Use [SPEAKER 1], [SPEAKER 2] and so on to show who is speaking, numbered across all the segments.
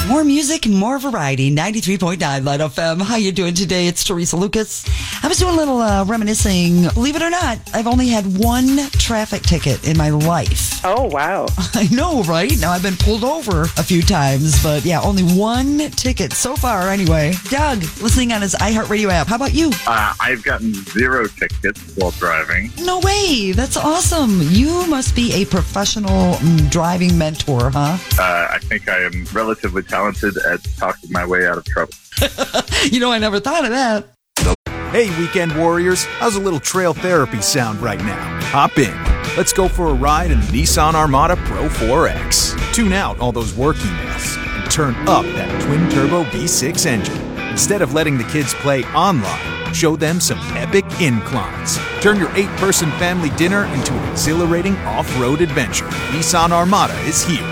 [SPEAKER 1] More music and more variety. 93.9 Light FM. How you doing today? It's Teresa Lucas. I was doing a little reminiscing. Believe it or not, I've only had one traffic ticket in my life.
[SPEAKER 2] Oh, wow.
[SPEAKER 1] I know, right? Now, I've been pulled over a few times, but yeah, only one ticket so far anyway. Doug, listening on his iHeartRadio app. How about you?
[SPEAKER 3] I've gotten 0 tickets while driving.
[SPEAKER 1] No way. That's awesome. You must be a professional driving mentor, huh?
[SPEAKER 3] I think I am relatively talented at talking my way out of trouble.
[SPEAKER 1] I never thought of that.
[SPEAKER 4] Hey, weekend warriors. How's a little trail therapy sound right now? Hop in. Let's go for a ride in the Nissan Armada Pro 4X. Tune out all those work emails and turn up that twin-turbo V6 engine. Instead of letting the kids play online, show them some epic inclines. Turn your 8-person family dinner into an exhilarating off-road adventure. Nissan Armada is here.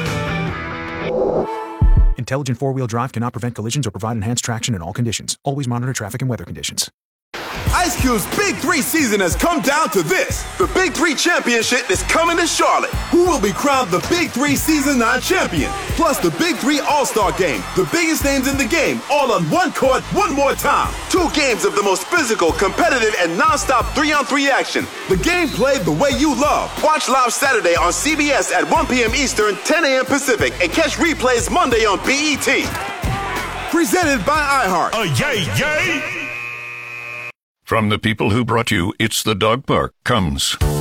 [SPEAKER 4] Intelligent four-wheel drive cannot prevent collisions or provide enhanced traction in all conditions. Always monitor traffic and weather conditions.
[SPEAKER 5] Ice Cube's Big 3 season has come down to this. The Big 3 Championship is coming to Charlotte. Who will be crowned the Big 3 Season 9 champion? Plus the Big 3 All-Star Game. The biggest names in the game, all on one court, one more time. 2 games of the most physical, competitive, and non-stop 3-on-3 action. The game played the way you love. Watch live Saturday on CBS at 1 p.m. Eastern, 10 a.m. Pacific, and catch replays Monday on BET. Presented by iHeart.
[SPEAKER 6] Yay! From the people who brought you It's the Dog Park comes